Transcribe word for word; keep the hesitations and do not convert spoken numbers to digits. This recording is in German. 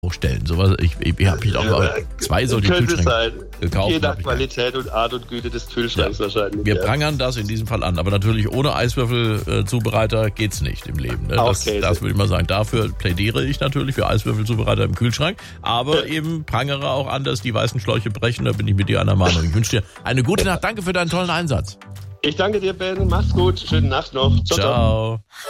stellen. Sowas, ich ich, ich habe mich auch ja, zwei solche Kühlschränke gekauft. Je nach Qualität und Art und Güte des Kühlschranks ja. wahrscheinlich. Wir ja. prangern das in diesem Fall an, aber natürlich ohne Eiswürfelzubereiter äh, geht's nicht im Leben. Ne? Das, okay, das würde ich mal sagen. Dafür plädiere ich natürlich für Eiswürfelzubereiter im Kühlschrank, aber ja. eben prangere auch an, dass die weißen Schläuche brechen. Da bin ich mit dir einer Meinung. Ich wünsche dir eine gute Nacht. Danke für deinen tollen Einsatz. Ich danke dir, Ben. Mach's gut. Schöne Nacht noch. Ciao. Ciao.